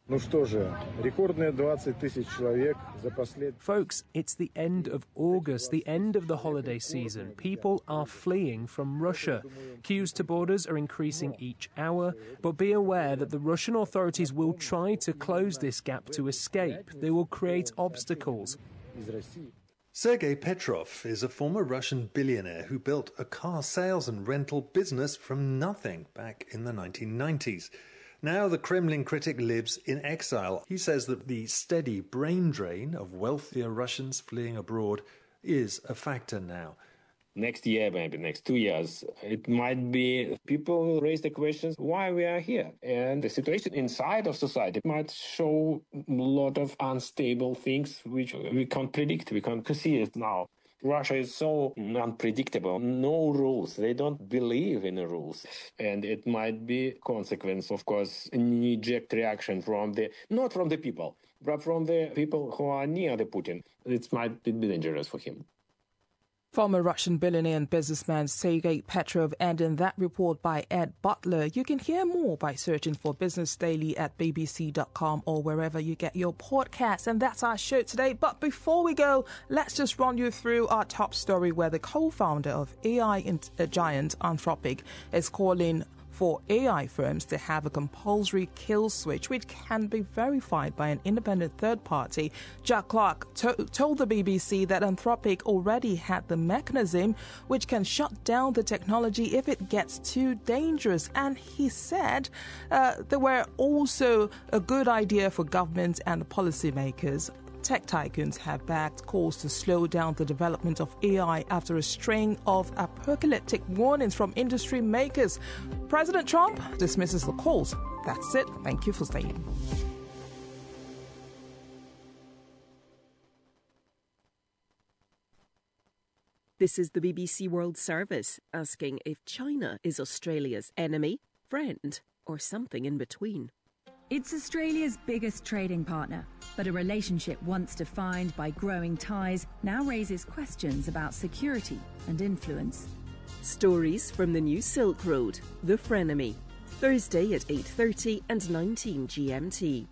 Folks, it's the end of August, the end of the holiday season. People are fleeing from Russia. Queues to borders are increasing each hour, but be aware that the Russian authorities will try to close this gap to escape. They will create obstacles. Sergei Petrov is a former Russian billionaire who built a car sales and rental business from nothing back in the 1990s. Now the Kremlin critic lives in exile. He says that the steady brain drain of wealthier Russians fleeing abroad is a factor now. Next year, maybe next 2 years, it might be people will raise the questions why we are here. And the situation inside of society might show a lot of unstable things which we can't predict. We can't see it now. Russia is so unpredictable. No rules. They don't believe in the rules. And it might be consequence, of course, a knee-jerk reaction from not from the people, but from the people who are near the Putin. It might be dangerous for him. Former Russian billionaire and businessman Sergei Petrov, and in that report by Ed Butler. You can hear more by searching for Business Daily at bbc.com or wherever you get your podcasts. And that's our show today. But before we go, let's just run you through our top story where the co-founder of AI giant Anthropic is calling for AI firms to have a compulsory kill switch, which can be verified by an independent third party. Jack Clark told the BBC that Anthropic already had the mechanism which can shut down the technology if it gets too dangerous. And he said there were also a good idea for government and policymakers. Tech tycoons have backed calls to slow down the development of AI after a string of apocalyptic warnings from industry makers. President Trump dismisses the calls. That's it. Thank you for staying. This is the BBC World Service, asking if China is Australia's enemy, friend, or something in between. It's Australia's biggest trading partner, but a relationship once defined by growing ties now raises questions about security and influence. Stories from the new Silk Road, The Frenemy, Thursday at 8:30 and 19 GMT.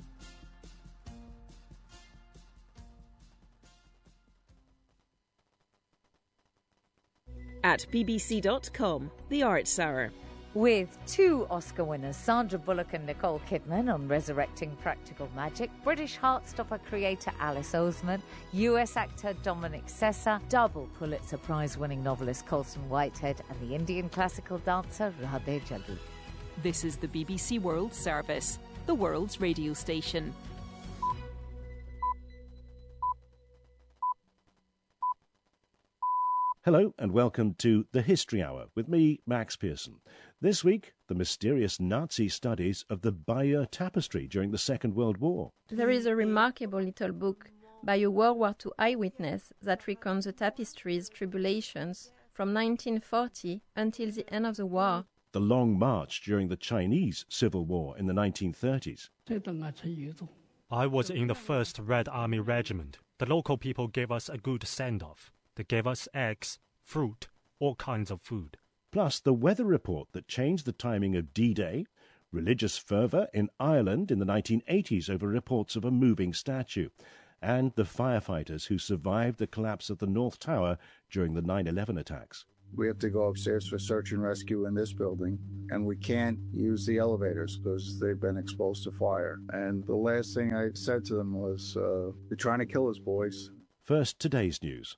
At bbc.com, The Arts Hour. With two Oscar winners, Sandra Bullock and Nicole Kidman, on Resurrecting Practical Magic, British Heartstopper creator Alice Oseman, US actor Dominic Sessa, double Pulitzer Prize-winning novelist Colson Whitehead, and the Indian classical dancer Radhe Jaggi. This is the BBC World Service, the world's radio station. Hello and welcome to The History Hour with me, Max Pearson. This week, the mysterious Nazi studies of the Bayeux Tapestry during the Second World War. There is a remarkable little book by a World War II eyewitness that recounts the tapestry's tribulations from 1940 until the end of the war. The Long March during the Chinese Civil War in the 1930s. I was in the 1st Red Army Regiment. The local people gave us a good send-off. They gave us eggs, fruit, all kinds of food. Plus the weather report that changed the timing of D-Day, religious fervour in Ireland in the 1980s over reports of a moving statue, and the firefighters who survived the collapse of the North Tower during the 9/11 attacks. We have to go upstairs for search and rescue in this building, and we can't use the elevators because they've been exposed to fire. And the last thing I said to them was, they're trying to kill us, boys. First, today's news.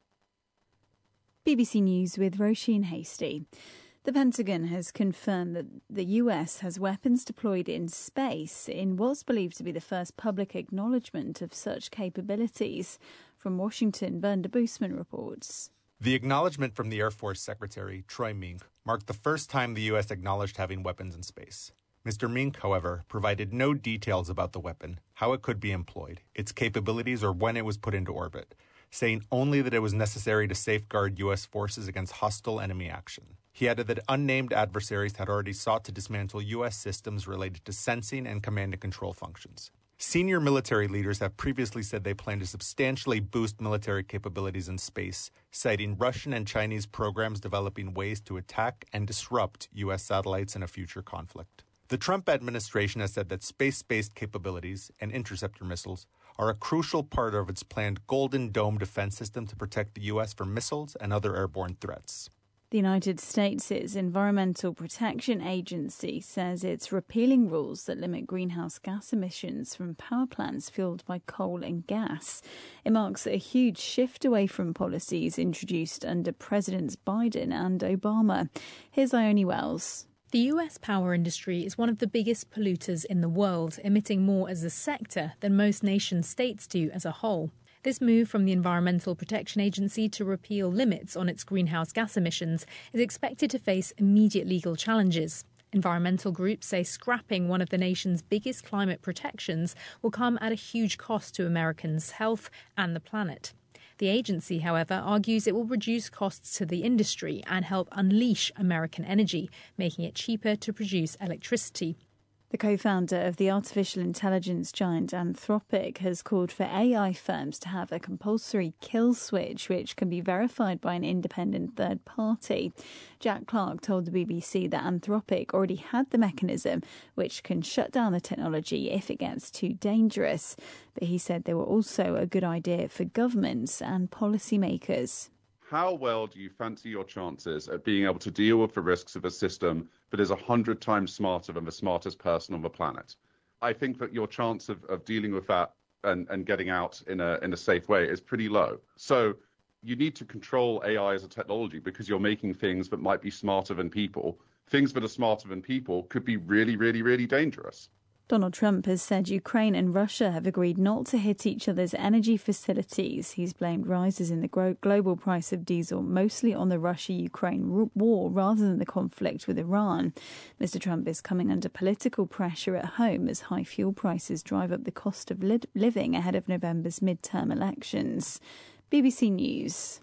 BBC News with Roisin Hasty. The Pentagon has confirmed that the US has weapons deployed in space in what's believed to be the first public acknowledgement of such capabilities. From Washington, Bern de Boosman reports. The acknowledgement from the Air Force Secretary, Troy Mink, marked the first time the U.S. acknowledged having weapons in space. Mr. Mink, however, provided no details about the weapon, how it could be employed, its capabilities, or when it was put into orbit, saying only that it was necessary to safeguard U.S. forces against hostile enemy action. He added that unnamed adversaries had already sought to dismantle U.S. systems related to sensing and command and control functions. Senior military leaders have previously said they plan to substantially boost military capabilities in space, citing Russian and Chinese programs developing ways to attack and disrupt U.S. satellites in a future conflict. The Trump administration has said that space-based capabilities and interceptor missiles are a crucial part of its planned Golden Dome defense system to protect the U.S. from missiles and other airborne threats. The United States' Environmental Protection Agency says it's repealing rules that limit greenhouse gas emissions from power plants fueled by coal and gas. It marks a huge shift away from policies introduced under Presidents Biden and Obama. Here's Ione Wells. The US power industry is one of the biggest polluters in the world, emitting more as a sector than most nation-states do as a whole. This move from the Environmental Protection Agency to repeal limits on its greenhouse gas emissions is expected to face immediate legal challenges. Environmental groups say scrapping one of the nation's biggest climate protections will come at a huge cost to Americans' health and the planet. The agency, however, argues it will reduce costs to the industry and help unleash American energy, making it cheaper to produce electricity. The co-founder of the artificial intelligence giant Anthropic has called for AI firms to have a compulsory kill switch, which can be verified by an independent third party. Jack Clark told the BBC that Anthropic already had the mechanism which can shut down the technology if it gets too dangerous. But he said they were also a good idea for governments and policymakers. How well do you fancy your chances at being able to deal with the risks of a system that is 100 times smarter than the smartest person on the planet? I think that your chance of dealing with that and getting out in a safe way is pretty low. So you need to control AI as a technology because you're making things that might be smarter than people. Things that are smarter than people could be really, really, really dangerous. Donald Trump has said Ukraine and Russia have agreed not to hit each other's energy facilities. He's blamed rises in the global price of diesel mostly on the Russia-Ukraine war rather than the conflict with Iran. Mr. Trump is coming under political pressure at home as high fuel prices drive up the cost of living ahead of November's midterm elections. BBC News.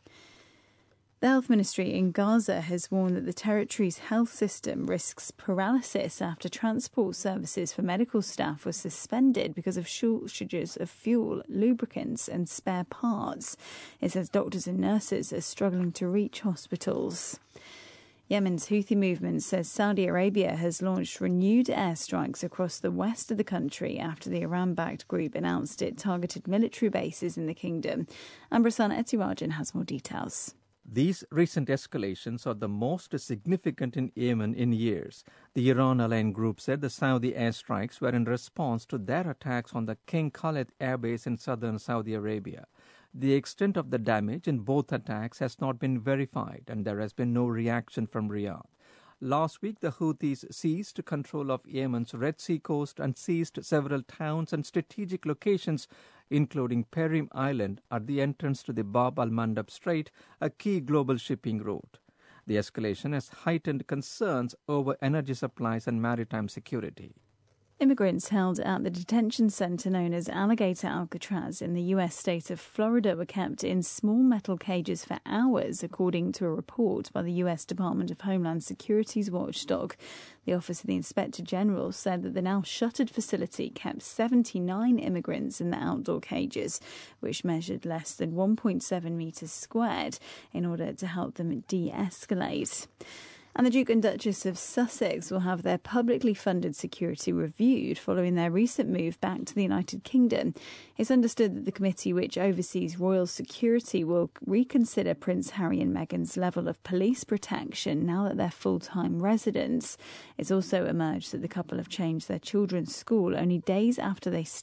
The Health Ministry in Gaza has warned that the territory's health system risks paralysis after transport services for medical staff were suspended because of shortages of fuel, lubricants and spare parts. It says doctors and nurses are struggling to reach hospitals. Yemen's Houthi movement says Saudi Arabia has launched renewed airstrikes across the west of the country after the Iran-backed group announced it targeted military bases in the kingdom. Ambrasan Etirajan has more details. These recent escalations are the most significant in Yemen in years. The Iran-aligned group said the Saudi airstrikes were in response to their attacks on the King Khalid airbase in southern Saudi Arabia. The extent of the damage in both attacks has not been verified, and there has been no reaction from Riyadh. Last week, the Houthis seized control of Yemen's Red Sea coast and seized several towns and strategic locations, including Perim Island at the entrance to the Bab al-Mandab Strait, a key global shipping route. The escalation has heightened concerns over energy supplies and maritime security. Immigrants held at the detention center known as Alligator Alcatraz in the U.S. state of Florida were kept in small metal cages for hours, according to a report by the U.S. Department of Homeland Security's watchdog. The Office of the Inspector General said that the now shuttered facility kept 79 immigrants in the outdoor cages, which measured less than 1.7 metres squared, in order to help them de-escalate. And the Duke and Duchess of Sussex will have their publicly funded security reviewed following their recent move back to the United Kingdom. It's understood that the committee which oversees royal security will reconsider Prince Harry and Meghan's level of police protection now that they're full-time residents. It's also emerged that the couple have changed their children's school only days after they